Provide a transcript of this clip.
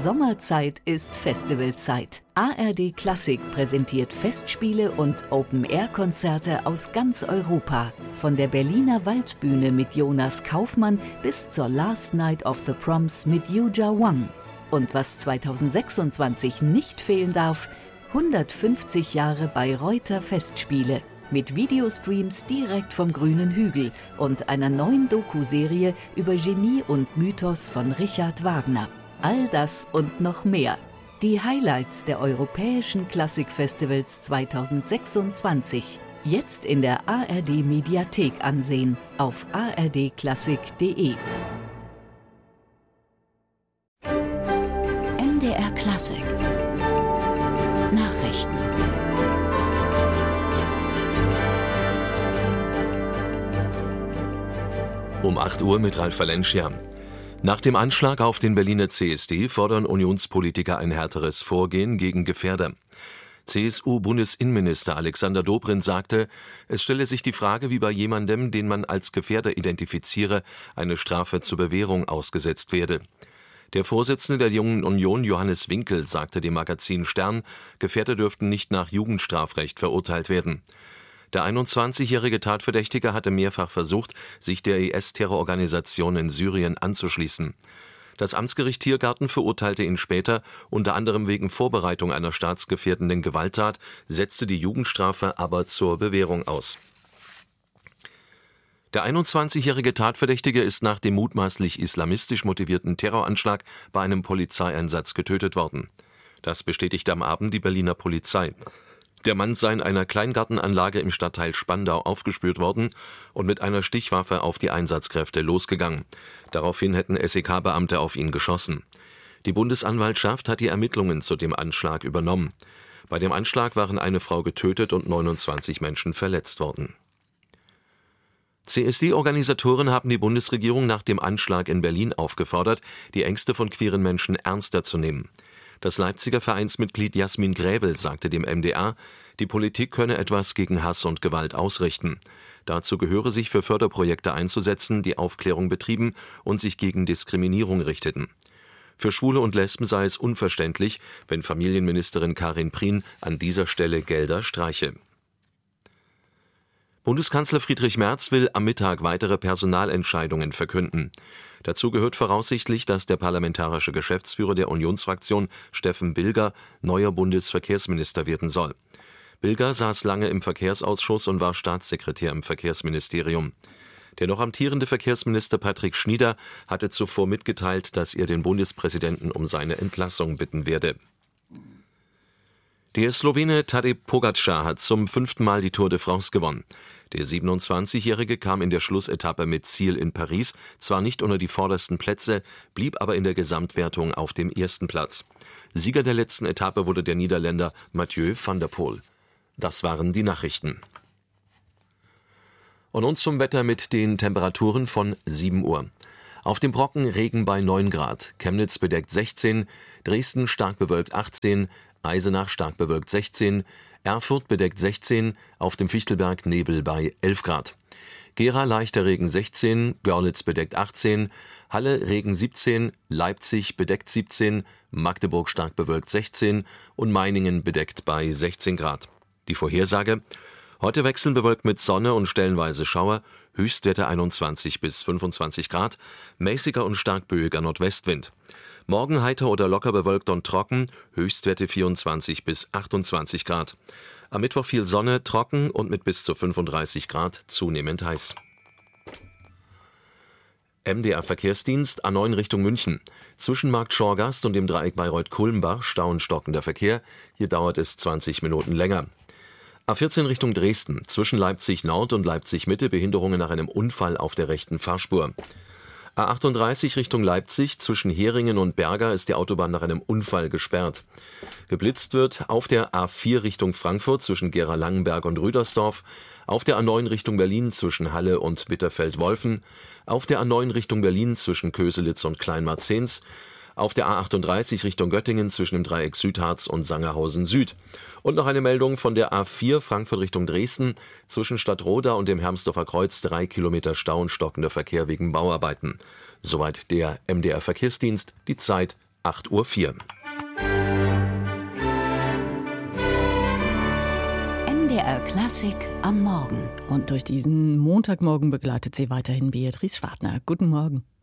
Sommerzeit ist Festivalzeit. ARD Klassik präsentiert Festspiele und Open-Air-Konzerte aus ganz Europa. Von der Berliner Waldbühne mit Jonas Kaufmann bis zur Last Night of the Proms mit Yuja Wang. Und was 2026 nicht fehlen darf, 150 Jahre Bayreuther Festspiele. Mit Videostreams direkt vom grünen Hügel und einer neuen Doku-Serie über Genie und Mythos von Richard Wagner. All das und noch mehr. Die Highlights der Europäischen Klassikfestivals 2026. Jetzt in der ARD-Mediathek ansehen auf ardklassik.de. MDR Klassik Nachrichten. Um 8 Uhr mit Ralf Valencia. Nach dem Anschlag auf den Berliner CSD fordern Unionspolitiker ein härteres Vorgehen gegen Gefährder. CSU-Bundesinnenminister Alexander Dobrindt sagte, es stelle sich die Frage, wie bei jemandem, den man als Gefährder identifiziere, eine Strafe zur Bewährung ausgesetzt werde. Der Vorsitzende der Jungen Union, Johannes Winkel, sagte dem Magazin Stern, Gefährder dürften nicht nach Jugendstrafrecht verurteilt werden. Der 21-jährige Tatverdächtige hatte mehrfach versucht, sich der IS-Terrororganisation in Syrien anzuschließen. Das Amtsgericht Tiergarten verurteilte ihn später, unter anderem wegen Vorbereitung einer staatsgefährdenden Gewalttat, setzte die Jugendstrafe aber zur Bewährung aus. Der 21-jährige Tatverdächtige ist nach dem mutmaßlich islamistisch motivierten Terroranschlag bei einem Polizeieinsatz getötet worden. Das bestätigte am Abend die Berliner Polizei. Der Mann sei in einer Kleingartenanlage im Stadtteil Spandau aufgespürt worden und mit einer Stichwaffe auf die Einsatzkräfte losgegangen. Daraufhin hätten SEK-Beamte auf ihn geschossen. Die Bundesanwaltschaft hat die Ermittlungen zu dem Anschlag übernommen. Bei dem Anschlag waren eine Frau getötet und 29 Menschen verletzt worden. CSD-Organisatoren haben die Bundesregierung nach dem Anschlag in Berlin aufgefordert, die Ängste von queeren Menschen ernster zu nehmen. Das Leipziger Vereinsmitglied Jasmin Gräwel sagte dem MDR, die Politik könne etwas gegen Hass und Gewalt ausrichten. Dazu gehöre sich für Förderprojekte einzusetzen, die Aufklärung betrieben und sich gegen Diskriminierung richteten. Für Schwule und Lesben sei es unverständlich, wenn Familienministerin Karin Prien an dieser Stelle Gelder streiche. Bundeskanzler Friedrich Merz will am Mittag weitere Personalentscheidungen verkünden. Dazu gehört voraussichtlich, dass der parlamentarische Geschäftsführer der Unionsfraktion, Steffen Bilger, neuer Bundesverkehrsminister werden soll. Bilger saß lange im Verkehrsausschuss und war Staatssekretär im Verkehrsministerium. Der noch amtierende Verkehrsminister Patrick Schnieder hatte zuvor mitgeteilt, dass er den Bundespräsidenten um seine Entlassung bitten werde. Der Slowene Tadej Pogačar hat zum 5. Mal die Tour de France gewonnen. Der 27-Jährige kam in der Schlussetappe mit Ziel in Paris zwar nicht unter die vordersten Plätze, blieb aber in der Gesamtwertung auf dem ersten Platz. Sieger der letzten Etappe wurde der Niederländer Mathieu van der Poel. Das waren die Nachrichten. Und nun zum Wetter mit den Temperaturen von 7 Uhr. Auf dem Brocken Regen bei 9 Grad, Chemnitz bedeckt 16, Dresden stark bewölkt 18, Eisenach stark bewölkt 16, Erfurt bedeckt 16, auf dem Fichtelberg Nebel bei 11 Grad. Gera leichter Regen 16, Görlitz bedeckt 18, Halle Regen 17, Leipzig bedeckt 17, Magdeburg stark bewölkt 16 und Meiningen bedeckt bei 16 Grad. Die Vorhersage: Heute wechseln bewölkt mit Sonne und stellenweise Schauer, Höchstwerte 21 bis 25 Grad, mäßiger und stark böiger Nordwestwind. Morgen heiter oder locker bewölkt und trocken, Höchstwerte 24 bis 28 Grad. Am Mittwoch viel Sonne, trocken und mit bis zu 35 Grad zunehmend heiß. MDR Verkehrsdienst A9 Richtung München. Zwischen Markt Schorgast und dem Dreieck Bayreuth-Kulmbach Stau und stockender Verkehr. Hier dauert es 20 Minuten länger. A14 Richtung Dresden. Zwischen Leipzig Nord und Leipzig Mitte Behinderungen nach einem Unfall auf der rechten Fahrspur. A38 Richtung Leipzig, zwischen Heringen und Berger ist die Autobahn nach einem Unfall gesperrt. Geblitzt wird auf der A4 Richtung Frankfurt zwischen Gera-Langenberg und Rüdersdorf, auf der A9 Richtung Berlin zwischen Halle und Bitterfeld-Wolfen, auf der A9 Richtung Berlin zwischen Köselitz und Kleinmarzens, auf der A38 Richtung Göttingen zwischen dem Dreieck Südharz und Sangerhausen Süd. Und noch eine Meldung von der A4 Frankfurt Richtung Dresden, zwischen Stadtroda und dem Hermsdorfer Kreuz 3 Kilometer Stau und stockender Verkehr wegen Bauarbeiten. Soweit der MDR Verkehrsdienst, die Zeit 8:04 Uhr. MDR Klassik am Morgen. Und durch diesen Montagmorgen begleitet sie weiterhin Beatrice Schwartner. Guten Morgen.